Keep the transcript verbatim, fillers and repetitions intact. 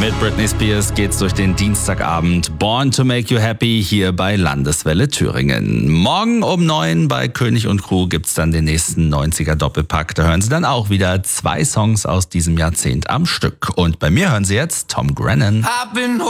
Mit Britney Spears geht's durch den Dienstagabend. Born to make you happy hier bei Landeswelle Thüringen. Morgen um neun bei König und Crew gibt's dann den nächsten neunziger Doppelpack. Da hören Sie dann auch wieder zwei Songs aus diesem Jahrzehnt am Stück. Und bei mir hören Sie jetzt Tom Grennan.